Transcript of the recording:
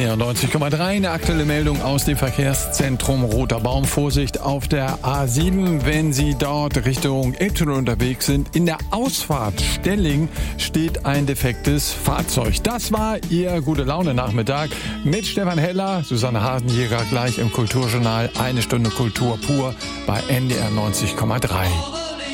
NDR 90,3. Eine aktuelle Meldung aus dem Verkehrszentrum Roter Baum. Vorsicht auf der A7, wenn Sie dort Richtung Elbtunnel unterwegs sind. In der Ausfahrt Stelling steht ein defektes Fahrzeug. Das war Ihr Gute-Laune-Nachmittag mit Stefan Heller, Susanne Hasenjäger gleich im Kulturjournal. 1 Stunde Kultur pur bei NDR 90,3.